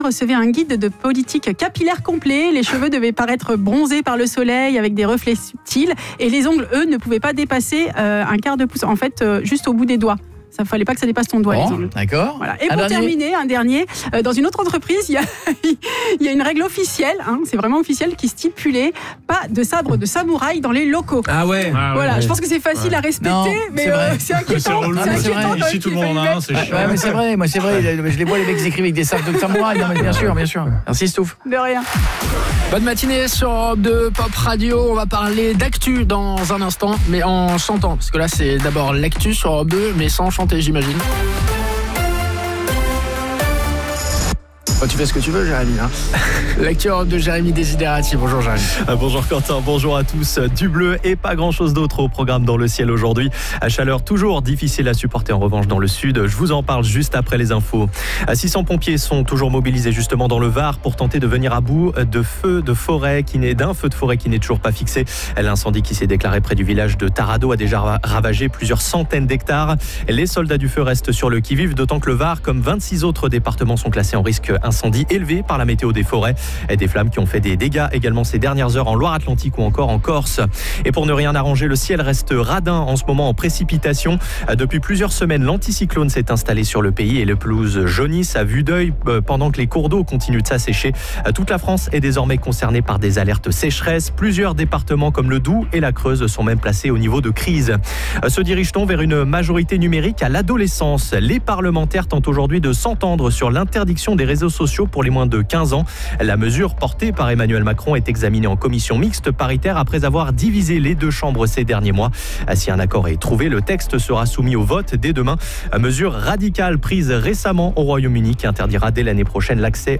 recevait un guide de politique capillaire complet. Les cheveux devaient paraître bronzés par le soleil avec des reflets subtils. Et les ongles, eux, ne pouvaient pas dépasser un quart de pouce. En fait, juste au bout des doigts. Ça ne fallait pas que ça dépasse ton doigt, les ongles. D'accord. Voilà. Et pour terminer, un dernier, dans une autre entreprise, il y a une règle officielle, c'est vraiment officiel, qui stipulait pas de sabre de samouraï dans les locaux. Ah ouais. Voilà, je pense que c'est facile à respecter, mais c'est inquiétant. C'est inquiétant. Ici, tout le monde en a un, c'est chiant. Ouais, mais c'est vrai, je les vois, les mecs qui écrivent avec des sabres de samouraï. Non, mais bien sûr. Merci, Stouff. De rien. Bonne matinée sur Europe 2 Pop Radio. On va parler d'actu dans un instant, mais en chantant. Parce que là, c'est d'abord l'actu sur Europe 2, mais sans chanter, j'imagine. Tu fais ce que tu veux, Jérémy. L'actu Europe de Jérémy Desiderati. Bonjour, Jérémy. Bonjour, Quentin. Bonjour à tous. Du bleu et pas grand-chose d'autre au programme dans le ciel aujourd'hui. À chaleur toujours difficile à supporter en revanche dans le sud. Je vous en parle juste après les infos. 600 pompiers sont toujours mobilisés justement dans le Var pour tenter de venir à bout d'un feu de forêt qui n'est toujours pas fixé. L'incendie qui s'est déclaré près du village de Tarado a déjà ravagé plusieurs centaines d'hectares. Les soldats du feu restent sur le qui-vive, d'autant que le Var, comme 26 autres départements, sont classés en risque incendie élevé par la météo des forêts. Des flammes qui ont fait des dégâts également ces dernières heures en Loire-Atlantique ou encore en Corse. Et pour ne rien arranger, le ciel reste radin en ce moment en précipitation. Depuis plusieurs semaines, l'anticyclone s'est installé sur le pays et les pelouses jaunissent à vue d'œil pendant que les cours d'eau continuent de s'assécher. Toute la France est désormais concernée par des alertes sécheresse. Plusieurs départements comme le Doubs et la Creuse sont même placés au niveau de crise. Se dirige-t-on vers une majorité numérique à l'adolescence? Les parlementaires tentent aujourd'hui de s'entendre sur l'interdiction des réseaux sociaux pour les moins de 15 ans. La mesure portée par Emmanuel Macron est examinée en commission mixte paritaire après avoir divisé les deux chambres ces derniers mois. Si un accord est trouvé, le texte sera soumis au vote dès demain. Mesure radicale prise récemment au Royaume-Uni qui interdira dès l'année prochaine l'accès